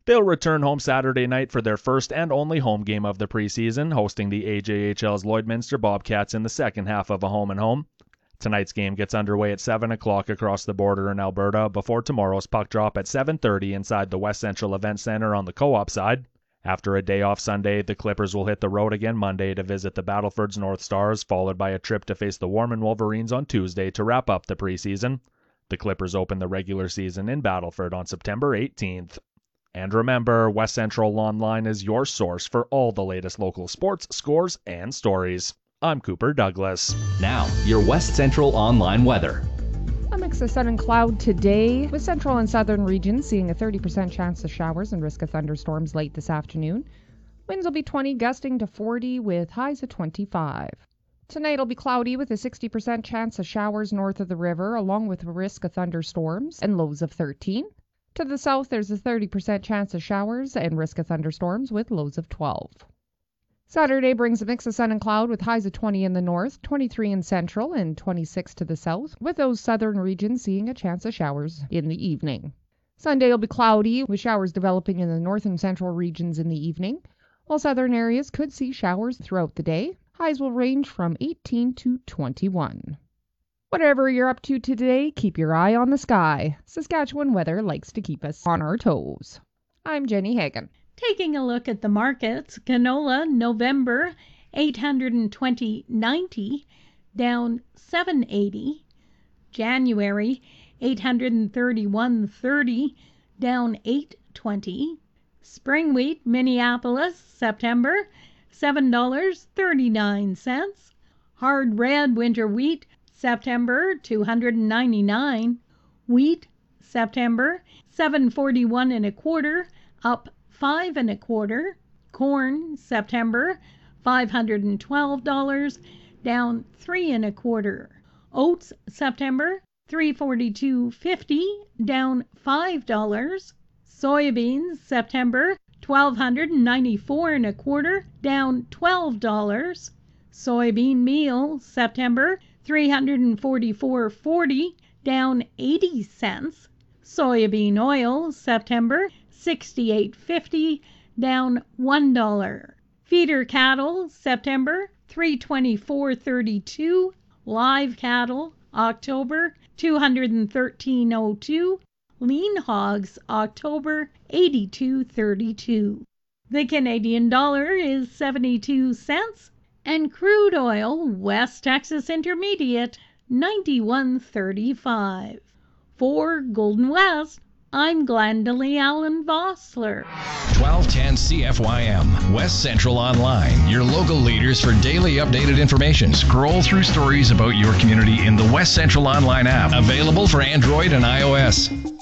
They'll return home Saturday night for their first and only home game of the preseason, hosting the AJHL's Lloydminster Bobcats in the second half of a home-and-home. Tonight's game gets underway at 7 o'clock across the border in Alberta before tomorrow's puck drop at 7:30 inside the West Central Event Center on the Co-op side. After a day off Sunday, the Clippers will hit the road again Monday to visit the Battleford's North Stars, followed by a trip to face the Warman Wolverines on Tuesday to wrap up the preseason. The Clippers open the regular season in Battleford on September 18th. And remember, West Central Online is your source for all the latest local sports, scores, and stories. I'm Cooper Douglas. Now, your West Central Online weather. A mix of sun and cloud today, with central and southern regions seeing a 30% chance of showers and risk of thunderstorms late this afternoon. Winds will be 20, gusting to 40, with highs of 25. Tonight will be cloudy with a 60% chance of showers north of the river, along with a risk of thunderstorms and lows of 13. To the south, there's a 30% chance of showers and risk of thunderstorms with lows of 12. Saturday brings a mix of sun and cloud with highs of 20 in the north, 23 in central, and 26 to the south, with those southern regions seeing a chance of showers in the evening. Sunday will be cloudy, with showers developing in the north and central regions in the evening, while southern areas could see showers throughout the day. Highs will range from 18 to 21. Whatever you're up to today, keep your eye on the sky. Saskatchewan weather likes to keep us on our toes. I'm Jenny Hagan. Taking a look at the markets, canola November 820.90 down 7.80. January 831.30 down 8.20. Spring wheat Minneapolis September $7.39. Hard red winter wheat September $299. Wheat September $7.41 and a quarter, up 5 and a quarter. Corn September $512, down 3 and a quarter. Oats September $342.50, down $5. Soybeans September $1,294 and a quarter, down $12. Soybean meal September $344.40, down 80 cents. Soybean oil September $68.50, down $1. Feeder cattle September $324.32. Live cattle October $213.02. Lean hogs October $82.32. The Canadian dollar is 72 cents, and crude oil West Texas Intermediate 91.35. For Golden West, I'm Glendalee Allen Vossler. 1210 CFYM, West Central Online, your local leaders for daily updated information. Scroll through stories about your community in the West Central Online app, available for Android and iOS.